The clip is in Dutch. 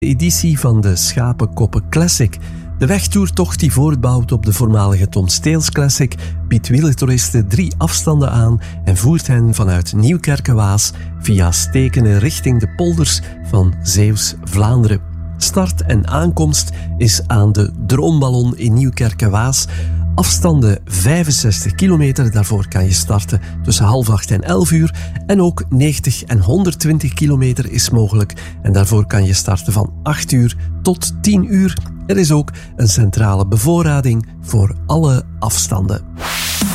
editie van de Schapenkoppen Classic. De wegtoertocht die voortbouwt op de voormalige Tom Steels Classic biedt wielertoeristen 3 afstanden aan en voert hen vanuit Nieuwkerke-Waas via Stekene richting de polders van Zeeuws-Vlaanderen. Start en aankomst is aan de Droomballon in Nieuwkerke-Waas. Afstanden 65 kilometer, daarvoor kan je starten tussen 7:30 en 11 uur. En ook 90 en 120 kilometer is mogelijk. En daarvoor kan je starten van 8 uur tot 10 uur. Er is ook een centrale bevoorrading voor alle afstanden.